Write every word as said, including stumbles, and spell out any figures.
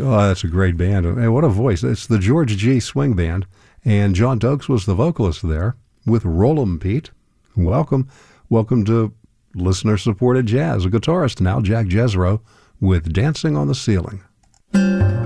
Oh, that's a great band. Hey, what a voice. It's the George G. Swing Band, and John Dokes was the vocalist there with Roll'em Pete. Welcome. Welcome to listener-supported jazz. A guitarist now, Jack Jezro, with Dancing on the Ceiling.